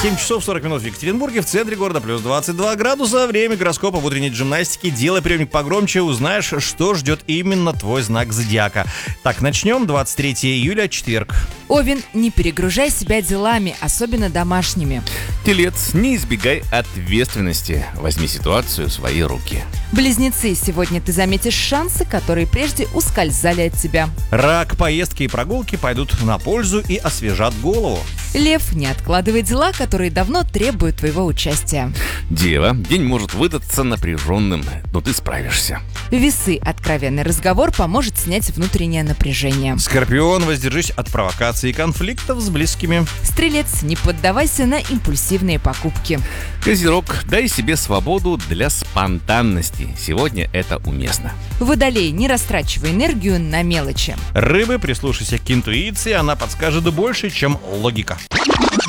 7 часов 40 минут в Екатеринбурге, в центре города плюс 22 градуса. Время гороскопа в утренней гимнастике. Делай приемник погромче, узнаешь, что ждет именно твой знак зодиака. Так, начнем. 23 июля, четверг. Овен, не перегружай себя делами, особенно домашними. Телец, не избегай ответственности. Возьми ситуацию в свои руки. Близнецы, сегодня ты заметишь шансы, которые прежде ускользали от тебя. Рак, поездки и прогулки пойдут на пользу и освежат голову. Лев, не откладывай дела, которые давно требуют твоего участия. Дева, день может выдаться напряженным, но ты справишься. Весы, откровенный разговор поможет снять внутреннее напряжение. Скорпион, воздержись от провокаций и конфликтов с близкими. Стрелец, не поддавайся на импульсивные покупки. Козерог, дай себе свободу для спонтанности. Сегодня это уместно. Водолей, не растрачивай энергию на мелочи. Рыбы, прислушайся к интуиции, она подскажет больше, чем логика.